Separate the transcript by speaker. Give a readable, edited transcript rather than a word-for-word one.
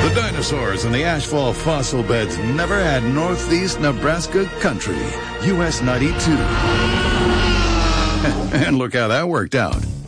Speaker 1: The dinosaurs and the ashfall fossil beds never had Northeast Nebraska country. US 92. And look how that worked out.